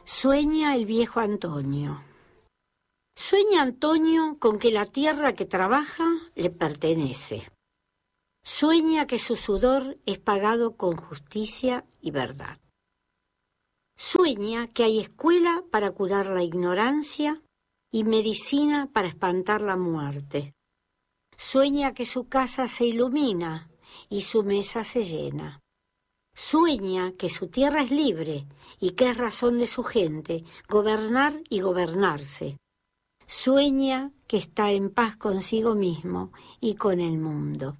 Sueña el viejo Antonio. Sueña Antonio con que la tierra que trabaja le pertenece. Sueña que su sudor es pagado con justicia y verdad. Sueña que hay escuela para curar la ignorancia y medicina para espantar la muerte. Sueña que su casa se ilumina y su mesa se llena. Sueña que su tierra es libre y que es razón de su gente gobernar y gobernarse. Sueña que está en paz consigo mismo y con el mundo.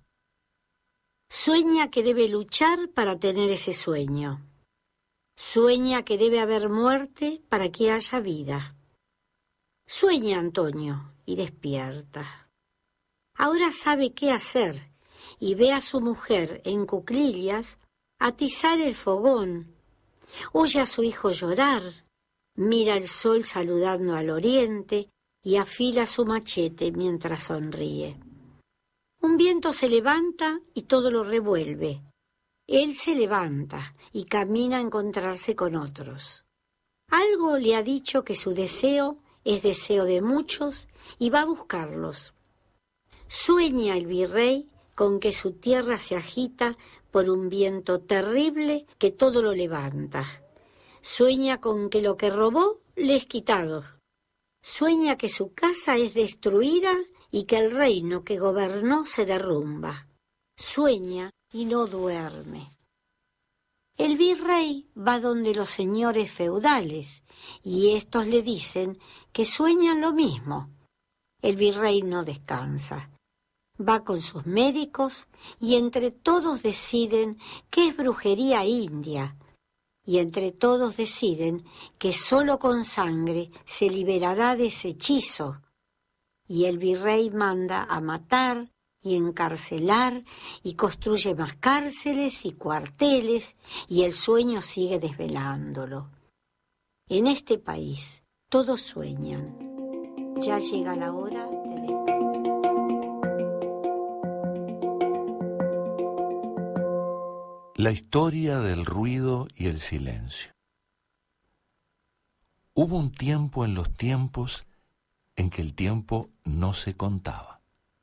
Sueña que debe luchar para tener ese sueño. Sueña que debe haber muerte para que haya vida. Sueña Antonio y despierta. Ahora sabe qué hacer y ve a su mujer en cuclillas atizar el fogón. Oye a su hijo llorar, mira el sol saludando al oriente y afila su machete mientras sonríe. Un viento se levanta y todo lo revuelve. Él se levanta y camina a encontrarse con otros. Algo le ha dicho que su deseo es deseo de muchos y va a buscarlos. Sueña el virrey con que su tierra se agita por un viento terrible que todo lo levanta. Sueña con que lo que robó le es quitado. Sueña que su casa es destruida y que el reino que gobernó se derrumba. Sueña y no duerme. El virrey va donde los señores feudales y estos le dicen que sueñan lo mismo. El virrey no descansa. Va con sus médicos y entre todos deciden que es brujería india. Y entre todos deciden que solo con sangre se liberará de ese hechizo. Y el virrey manda a matar y encarcelar y construye más cárceles y cuarteles y el sueño sigue desvelándolo. En este país todos sueñan. Ya llega la hora de despertar. La historia del ruido y el silencio. Hubo un tiempo en los tiempos en que el tiempo no se contaba.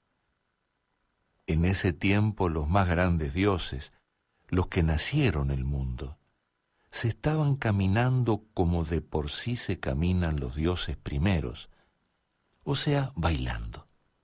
En ese tiempo los más grandes dioses, los que nacieron el mundo, se estaban caminando como de por sí se caminan los dioses primeros, o sea, bailando.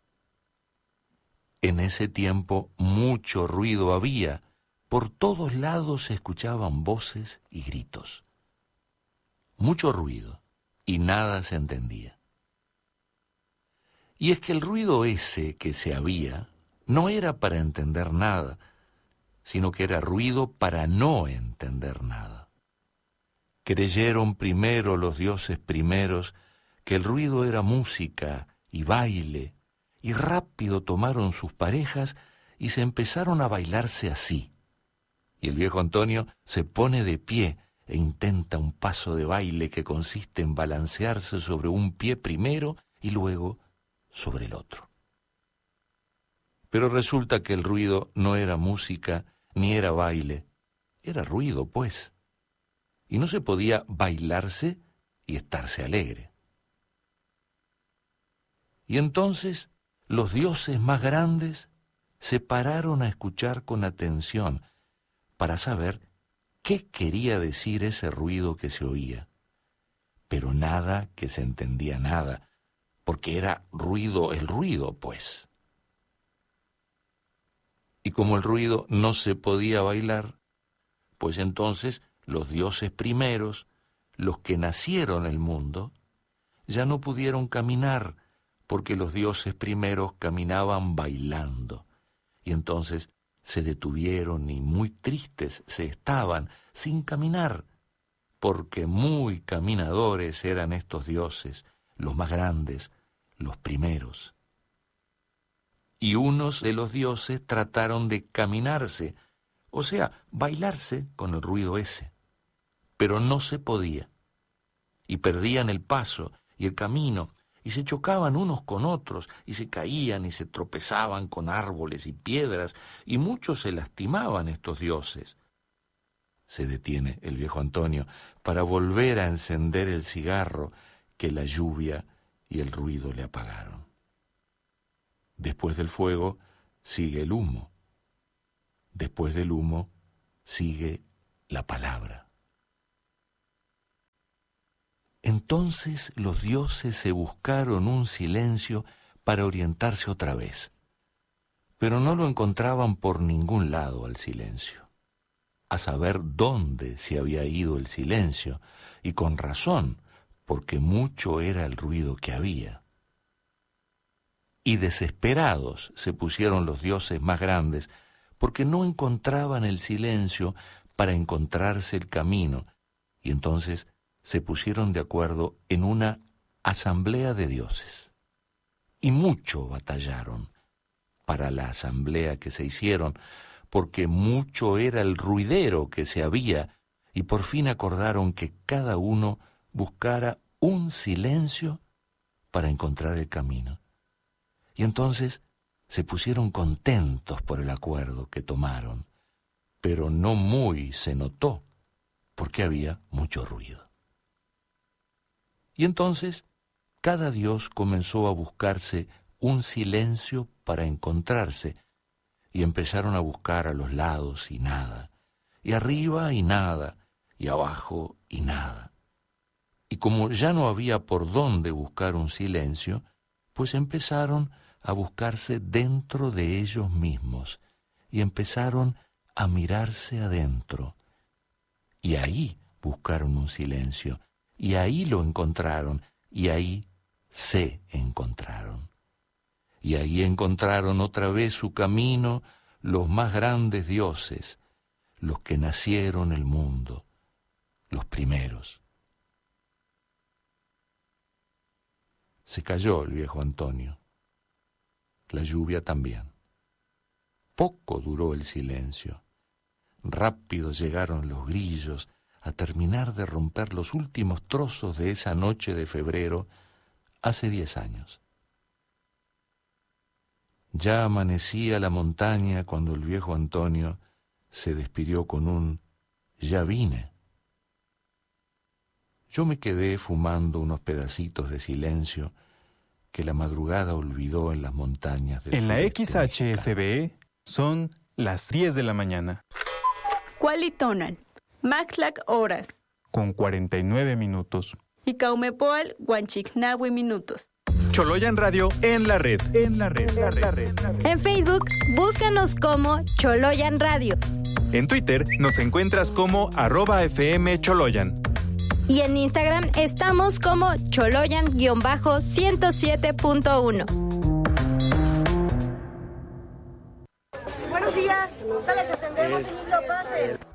En ese tiempo mucho ruido había. Por todos lados se escuchaban voces y gritos. Mucho ruido, y nada se entendía. Y es que el ruido ese que se había no era para entender nada, sino que era ruido para no entender nada. Creyeron primero los dioses primeros que el ruido era música y baile, y rápido tomaron sus parejas y se empezaron a bailarse así. Y el viejo Antonio se pone de pie e intenta un paso de baile que consiste en balancearse sobre un pie primero y luego sobre el otro. Pero resulta que el ruido no era música ni era baile, era ruido, pues. Y no se podía bailarse y estarse alegre. Y entonces los dioses más grandes se pararon a escuchar con atención para saber qué quería decir ese ruido que se oía. Pero nada que se entendía nada, porque era ruido el ruido, pues. Y como el ruido no se podía bailar, pues entonces los dioses primeros, los que nacieron el mundo, ya no pudieron caminar, porque los dioses primeros caminaban bailando, y entonces se detuvieron y muy tristes se estaban, sin caminar, porque muy caminadores eran estos dioses, los más grandes, los primeros. Y unos de los dioses trataron de caminarse, o sea, bailarse con el ruido ese, pero no se podía, y perdían el paso y el camino, y se chocaban unos con otros, y se caían y se tropezaban con árboles y piedras, y muchos se lastimaban estos dioses. se detiene el viejo Antonio para volver a encender el cigarro que la lluvia y el ruido le apagaron. Después del fuego sigue el humo. Después del humo sigue la palabra. Entonces los dioses se buscaron un silencio para orientarse otra vez, pero no lo encontraban por ningún lado al silencio. A saber dónde se había ido el silencio, y con razón, porque mucho era el ruido que había. Y desesperados se pusieron los dioses más grandes, porque no encontraban el silencio para encontrarse el camino, y entonces se pusieron de acuerdo en una asamblea de dioses. Y mucho batallaron para la asamblea que se hicieron, porque mucho era el ruidero que se había, y por fin acordaron que cada uno buscara un silencio para encontrar el camino. Y entonces se pusieron contentos por el acuerdo que tomaron, pero no muy se notó, porque había mucho ruido. Y entonces cada dios comenzó a buscarse un silencio para encontrarse, y empezaron a buscar a los lados y nada, y arriba y nada, y abajo y nada. Y como ya no había por dónde buscar un silencio, pues empezaron a buscarse dentro de ellos mismos, y empezaron a mirarse adentro. Y ahí buscaron un silencio, y ahí lo encontraron, y ahí se encontraron. Y ahí encontraron otra vez su camino los más grandes dioses, los que nacieron el mundo, los primeros. Se cayó el viejo Antonio, la lluvia también. Poco duró el silencio. Rápido llegaron los grillos a terminar de romper los últimos trozos de esa noche de febrero hace 10 años. Ya amanecía la montaña cuando el viejo Antonio se despidió con un «ya vine». Yo me quedé fumando unos pedacitos de silencio que la madrugada olvidó en las montañas del En la sureste XHSBE son las 10 de la mañana. Cualitonan, Maxlac horas. Con 49 minutos. Y Caumepoal, Huanchicnahue minutos. Choloyan Radio en la red. En Facebook, búscanos como Choloyan Radio. En Twitter nos encuentras como @FMCholoyan. Y en Instagram estamos como Choloyan-107.1. Buenos días, sales, ascendemos y no pasen.